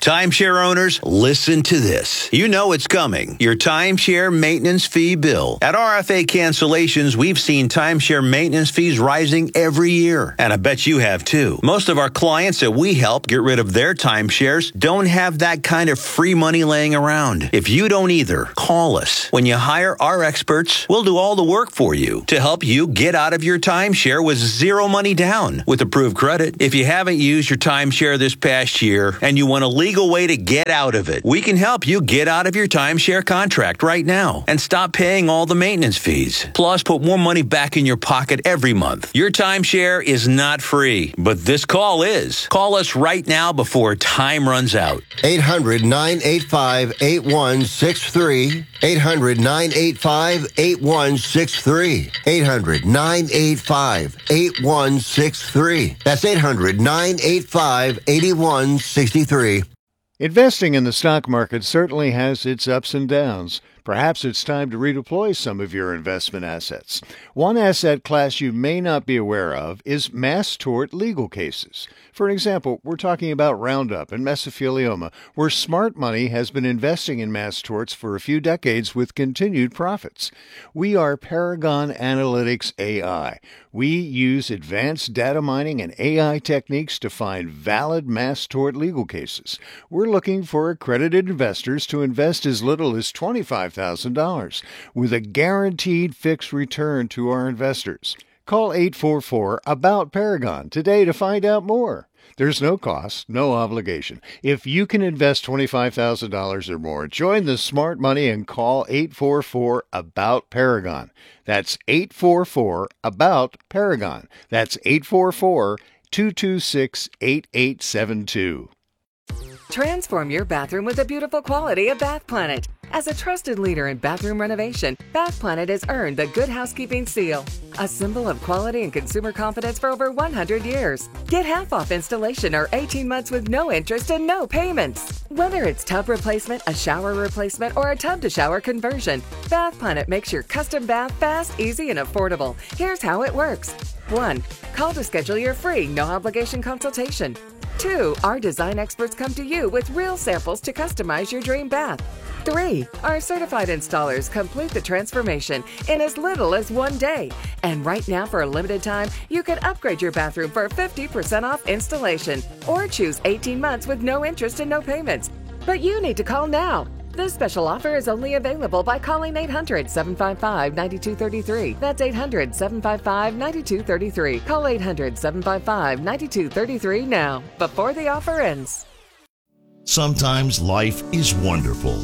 Timeshare owners, listen to this. You know it's coming. Your timeshare maintenance fee bill. At R F A Cancellations, we've seen timeshare maintenance fees rising every year. And I bet you have too. Most of our clients that we help get rid of their timeshares don't have that kind of free money laying around. If you don't either, call us. When you hire our experts, we'll do all the work for you to help you get out of your timeshare with zero money down with approved credit. If you haven't used your timeshare this past year and you want a legal way to get out of it, we can help you get out of your timeshare contract right now and stop paying all the maintenance fees. Plus, put more money back in your pocket every month. Your timeshare is not free, but this call is. Call us right now before time runs out. eight hundred, nine eight five, eight one six three. eight hundred, nine eight five, eight one six three. eight hundred, nine eight five, eight one six three. That's eight hundred, nine eight five, eight one six three. Investing in the stock market certainly has its ups and downs. Perhaps it's time to redeploy some of your investment assets. One asset class you may not be aware of is mass tort legal cases. For example, we're talking about Roundup and mesothelioma, where smart money has been investing in mass torts for a few decades with continued profits. We are Paragon Analytics A I. We use advanced data mining and A I techniques to find valid mass tort legal cases. We're looking for accredited investors to invest as little as twenty-five thousand dollars with a guaranteed fixed return to our investors. Call eight four four, A B O U T, Paragon today to find out more. There's no cost, no obligation. If you can invest twenty-five thousand dollars or more, join the smart money and call eight four four, A B O U T, Paragon. That's eight four four, A B O U T, Paragon. That's eight four four, two two six, eight eight seven two. Transform your bathroom with the beautiful quality of Bath Planet. As a trusted leader in bathroom renovation, Bath Planet has earned the Good Housekeeping Seal, a symbol of quality and consumer confidence for over one hundred years. Get half off installation or eighteen months with no interest and no payments. Whether it's tub replacement, a shower replacement, or a tub-to-shower conversion, Bath Planet makes your custom bath fast, easy, and affordable. Here's how it works. one. Call to schedule your free, no-obligation consultation. two. Our design experts come to you with real samples to customize your dream bath. three. Our certified installers complete the transformation in as little as one day. And right now, for a limited time, you can upgrade your bathroom for fifty percent off installation or choose eighteen months with no interest and no payments. But you need to call now. This special offer is only available by calling eight hundred, seven five five, nine two three three. That's eight hundred, seven five five, nine two three three. Call eight hundred, seven five five, nine two three three now, before the offer ends. Sometimes life is wonderful,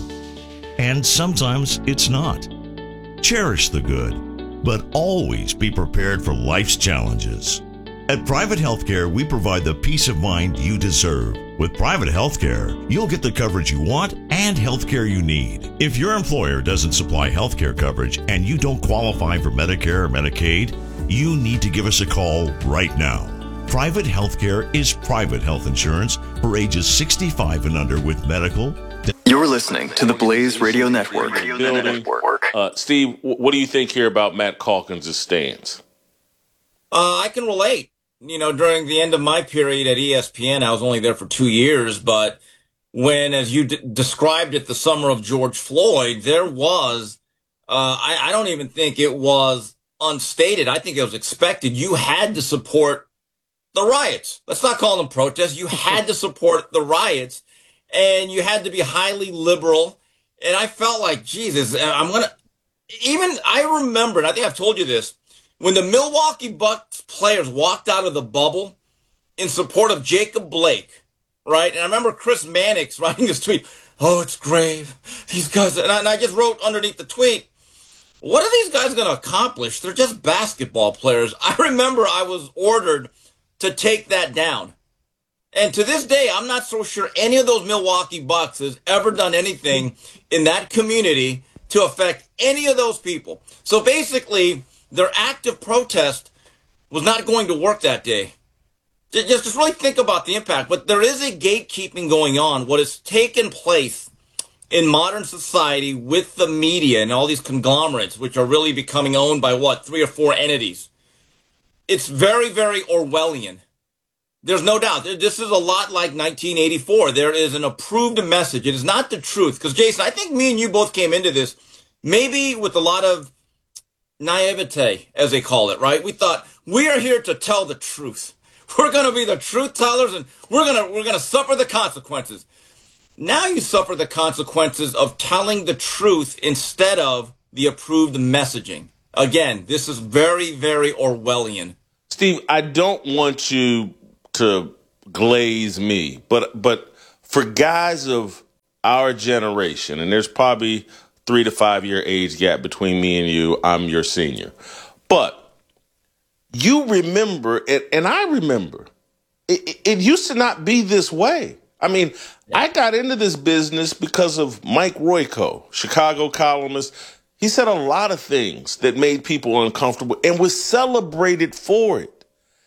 and sometimes it's not. Cherish the good, but always be prepared for life's challenges. At Private Healthcare, we provide the peace of mind you deserve. With Private Healthcare, you'll get the coverage you want and healthcare you need. If your employer doesn't supply healthcare coverage and you don't qualify for Medicare or Medicaid, you need to give us a call right now. Private Healthcare is private health insurance for ages sixty-five and under with medical. You're listening to the Blaze Radio Network. Building. Uh, Steve, what do you think here about Matt Calkins' stance? Uh, I can relate. You know, during the end of my period at E S P N, I was only there for two years, but when, as you d- described it, the summer of George Floyd, there was, uh, I, I don't even think it was unstated. I think it was expected. You had to support the riots. Let's not call them protests. You had to support the riots, and you had to be highly liberal. And I felt like, Jesus, I'm going to, even, I remember, and I think I've told you this, when the Milwaukee Bucks players walked out of the bubble in support of Jacob Blake, right? And I remember Chris Mannix writing this tweet, oh, it's grave. These guys, and I, and I just wrote underneath the tweet, what are these guys going to accomplish? They're just basketball players. I remember I was ordered to take that down. And to this day, I'm not so sure any of those Milwaukee Bucks has ever done anything in that community to affect any of those people. So basically, their active protest was not going to work that day. Just, just really think about the impact. But there is a gatekeeping going on. What has taken place in modern society with the media and all these conglomerates, which are really becoming owned by, what, three or four entities. It's very, very Orwellian. There's no doubt. This is a lot like nineteen eighty-four. There is an approved message. It is not the truth. Because, Jason, I think me and you both came into this maybe with a lot of naivete, as they call it, right? We thought, we are here to tell the truth. We're going to be the truth tellers, and we're going to we're going to suffer the consequences. Now you suffer the consequences of telling the truth instead of the approved messaging. Again, this is very, very Orwellian. Steve, I don't want you to glaze me, but but for guys of our generation, and there's probably three to five year age gap between me and you, I'm your senior. But you remember, and, and I remember, it, it used to not be this way. I mean, I got into this business because of Mike Royko, Chicago columnist. He said a lot of things that made people uncomfortable and was celebrated for it.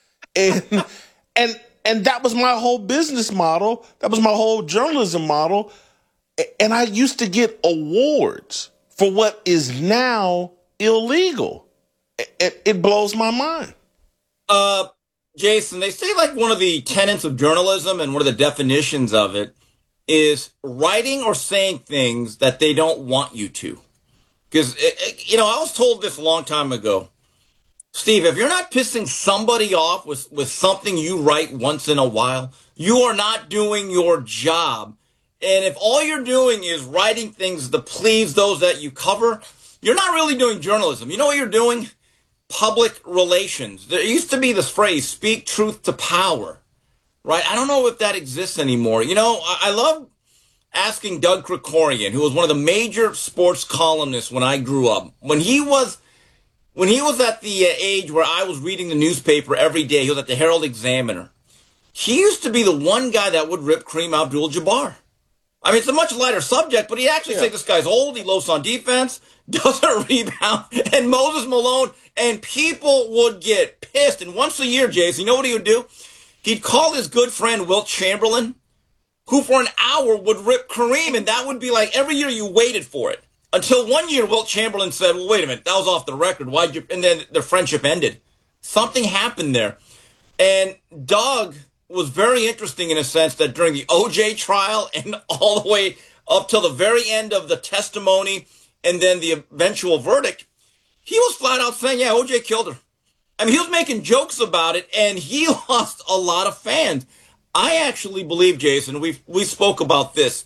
And and and that was my whole business model. That was my whole journalism model. And I used to get awards for what is now illegal. It, it blows my mind. Uh, Jason, they say like one of the tenets of journalism and one of the definitions of it is writing or saying things that they don't want you to. Because, you know, I was told this a long time ago. Steve, if you're not pissing somebody off with, with something you write once in a while, you are not doing your job. And if all you're doing is writing things to please those that you cover, you're not really doing journalism. You know what you're doing? Public relations. There used to be this phrase, speak truth to power, right? I don't know if that exists anymore. You know, I, I love asking Doug Krikorian, who was one of the major sports columnists when I grew up. When he was when he was at the uh, age where I was reading the newspaper every day, he was at the Herald Examiner. He used to be the one guy that would rip Kareem Abdul-Jabbar. I mean, it's a much lighter subject, but he'd actually yeah. say this guy's old, he loafs on defense, doesn't rebound, and Moses Malone, and people would get pissed. And once a year, Jason, you know what he would do? He'd call his good friend Wilt Chamberlain, who for an hour would rip Kareem, and that would be like every year you waited for it. Until one year, Wilt Chamberlain said, well, wait a minute, that was off the record. Why'd you? And then their friendship ended. Something happened there. And Doug was very interesting in a sense that during the O J trial and all the way up till the very end of the testimony and then the eventual verdict, he was flat out saying, yeah, O J killed her. I mean, he was making jokes about it, and he lost a lot of fans. I actually believe, Jason, we we spoke about this.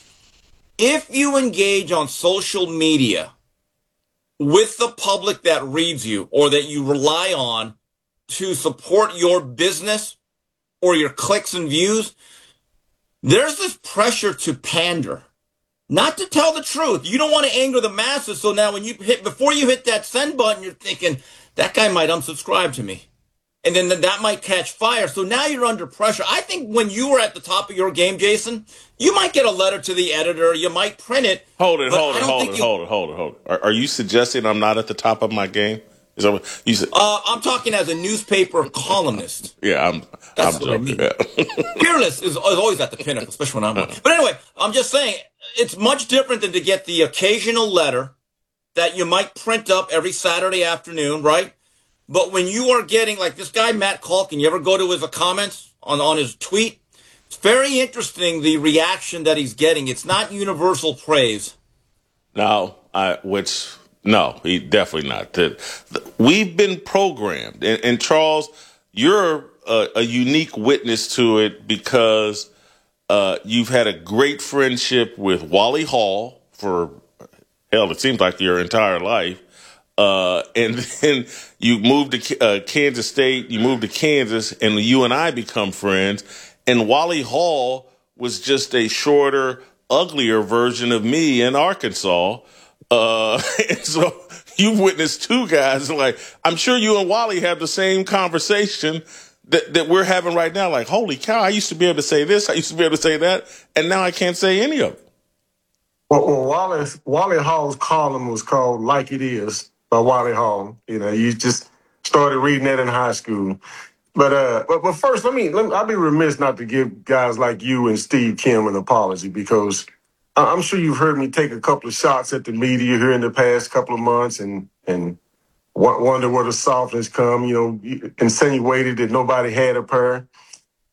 If you engage on social media with the public that reads you or that you rely on to support your business or your clicks and views, there's this pressure to pander, not to tell the truth. You don't want to anger the masses. So now when you hit, before you hit that send button, you're thinking that guy might unsubscribe to me. And then that might catch fire. So now you're under pressure. I think when you were at the top of your game, Jason, you might get a letter to the editor. You might print it. Hold it, hold it, hold it, hold it, hold it, hold it. Are, are you suggesting I'm not at the top of my game? Is that what you said? Uh, I'm talking as a newspaper columnist. Yeah, I'm. That's I'm what joking. I mean. Fearless is, is always at the pinnacle, especially when I'm on. But anyway, I'm just saying it's much different than to get the occasional letter that you might print up every Saturday afternoon, right? But when you are getting, like this guy, Matt Culkin, you ever go to his comments on, on his tweet? It's very interesting, the reaction that he's getting. It's not universal praise. No, I, which, no, he definitely not. The, the, we've been programmed. And, and Charles, you're a, a unique witness to it because uh, you've had a great friendship with Wally Hall for, hell, it seems like your entire life. Uh, and then you moved to uh, Kansas State, you moved to Kansas, and you and I become friends. And Wally Hall was just a shorter, uglier version of me in Arkansas. Uh, and so you've witnessed two guys. Like, I'm sure you and Wally have the same conversation that, that we're having right now. Like, holy cow, I used to be able to say this, I used to be able to say that, and now I can't say any of it. Well, well Wally, Wally Hall's column was called Like It Is by Wally Hall. You know, you just started reading that in high school. But uh, but, but first, let me, let me, I'll be remiss not to give guys like you and Steve Kim an apology, because I'm sure you've heard me take a couple of shots at the media here in the past couple of months and, and wonder where the softness come, you know, insinuated that nobody had a pair.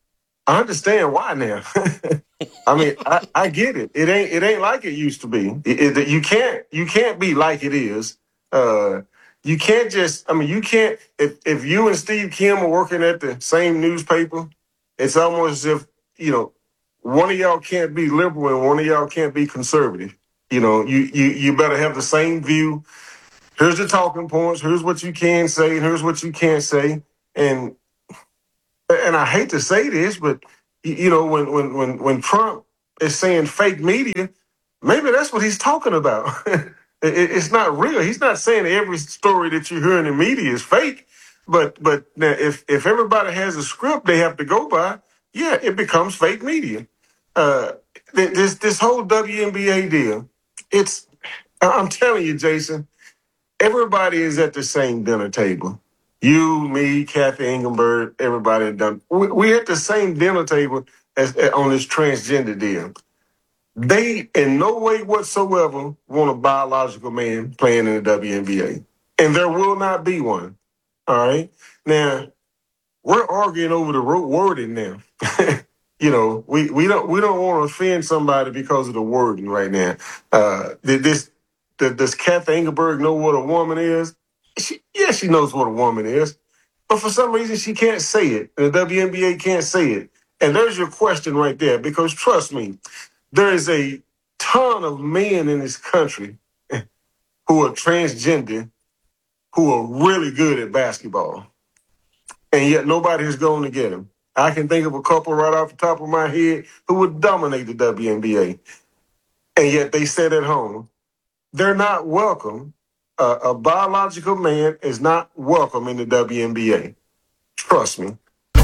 I understand why now. I mean, I, I get it. It ain't it ain't like it used to be. It, it, you can't you can't be like it is. Uh, you can't just. I mean, you can't. If if you and Steve Kim are working at the same newspaper, it's almost as if you know one of y'all can't be liberal and one of y'all can't be conservative. You know, you you you better have the same view. Here's the talking points. Here's what you can say, and here's what you can't say. And and I hate to say this, but you know, when when when when Trump is saying fake media, maybe that's what he's talking about. it, it's not real. He's not saying every story that you hear in the media is fake. But but now if if everybody has a script they have to go by, yeah, it becomes fake media. Uh, this this whole W N B A deal, it's I'm telling you, Jason, everybody is at the same dinner table. You, me, Kathy Engelbert, everybody done. We, we at the same dinner table as, as on this transgender deal. They, in no way whatsoever, want a biological man playing in the W N B A, and there will not be one. All right. Now we're arguing over the wording now. You know, we, we don't we don't want to offend somebody because of the wording right now. Uh, this does Kathy Engelbert know what a woman is? She, yeah, she knows what a woman is, but for some reason she can't say it, and the W N B A can't say it. And there's your question right there, because trust me, there is a ton of men in this country who are transgender, who are really good at basketball, and yet nobody is going to get them. I can think of a couple right off the top of my head who would dominate the W N B A, and yet they sit at home. They're not welcome. Uh, a biological man is not welcome in the W N B A. Trust me.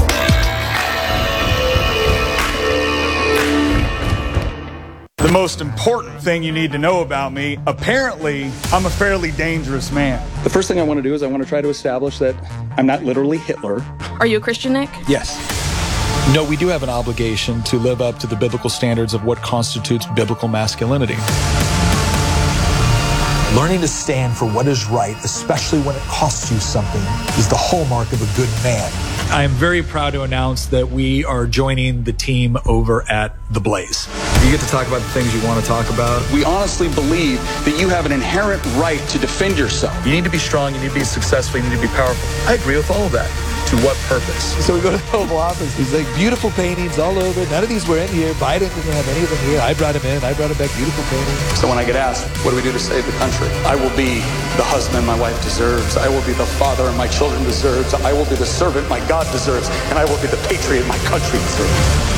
The most important thing you need to know about me, apparently, I'm a fairly dangerous man. The first thing I want to do is I want to try to establish that I'm not literally Hitler. Are you a Christian, Nick? Yes. No, we do have an obligation to live up to the biblical standards of what constitutes biblical masculinity. Learning to stand for what is right, especially when it costs you something, is the hallmark of a good man. I am very proud to announce that we are joining the team over at The Blaze. You get to talk about the things you want to talk about. We honestly believe that you have an inherent right to defend yourself. You need to be strong, you need to be successful, you need to be powerful. I agree with all of that. To what purpose? So we go to the Oval Office. He's like, beautiful paintings all over. None of these were in here. Biden didn't have any of them here. I brought him in. I brought him back beautiful paintings. So when I get asked, what do we do to save the country? I will be the husband my wife deserves. I will be the father my children deserves. I will be the servant my God deserves. And I will be the patriot my country deserves.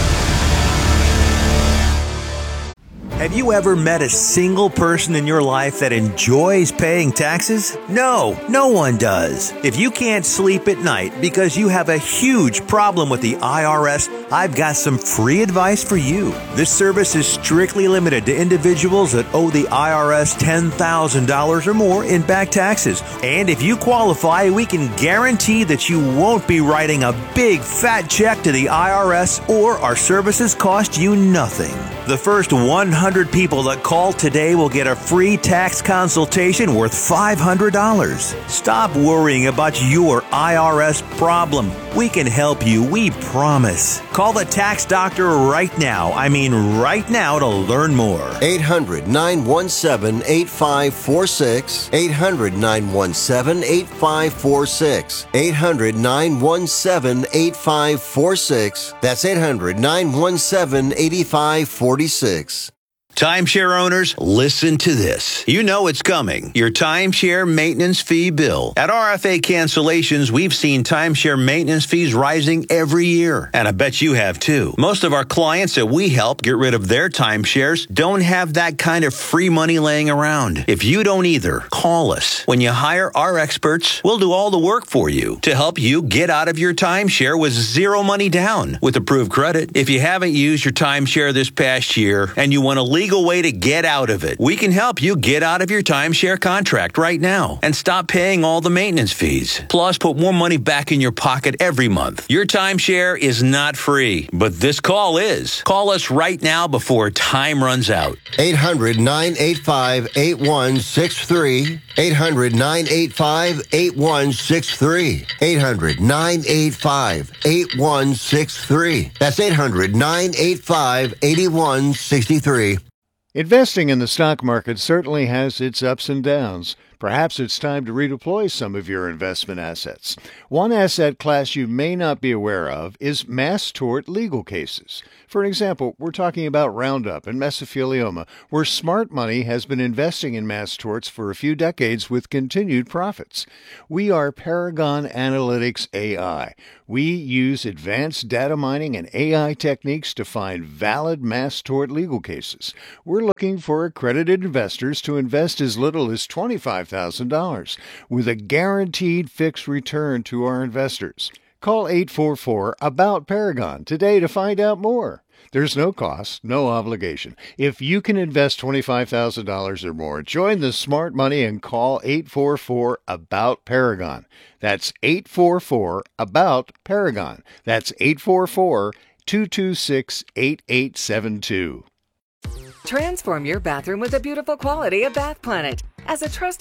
Have you ever met a single person in your life that enjoys paying taxes? No, no one does. If you can't sleep at night because you have a huge problem with the I R S, I've got some free advice for you. This service is strictly limited to individuals that owe the I R S ten thousand dollars or more in back taxes. And if you qualify, we can guarantee that you won't be writing a big fat check to the I R S, or our services cost you nothing. The first one hundred people that call today will get a free tax consultation worth five hundred dollars. Stop worrying about your I R S problem. We can help you, we promise. Call the tax doctor right now. I mean right now to learn more. eight hundred, nine one seven, eight five four six. eight hundred, nine one seven, eight five four six. eight hundred, nine one seven, eight five four six. That's eight hundred, nine one seven, eight five four six. Timeshare owners, listen to this. You know it's coming. Your timeshare maintenance fee bill. At R F A Cancellations, we've seen timeshare maintenance fees rising every year. And I bet you have too. Most of our clients that we help get rid of their timeshares don't have that kind of free money laying around. If you don't either, call us. When you hire our experts, we'll do all the work for you to help you get out of your timeshare with zero money down with approved credit. If you haven't used your timeshare this past year and you want to legally legal way to get out of it. We can help you get out of your timeshare contract right now and stop paying all the maintenance fees. Plus, put more money back in your pocket every month. Your timeshare is not free, but this call is. Call us right now before time runs out. eight hundred, nine eight five, eight one six three. eight hundred, nine eight five, eight one six three. eight hundred, nine eight five, eight one six three. That's eight hundred, nine eight five, eight one six three. Investing in the stock market certainly has its ups and downs. Perhaps it's time to redeploy some of your investment assets. One asset class you may not be aware of is mass tort legal cases. For example, we're talking about Roundup and mesothelioma, where smart money has been investing in mass torts for a few decades with continued profits. We are Paragon Analytics A I. We use advanced data mining and A I techniques to find valid mass tort legal cases. We're looking for accredited investors to invest as little as twenty-five thousand dollars with a guaranteed fixed return to our investors. Call eight four four, ABOUT Paragon today to find out more. There's no cost, no obligation. If you can invest twenty-five thousand dollars or more, join the smart money and call eight four four, ABOUT Paragon. That's eight four four, ABOUT Paragon. That's eight four four, two two six, eight eight seven two. Transform your bathroom with the beautiful quality of Bath Planet. As a trusted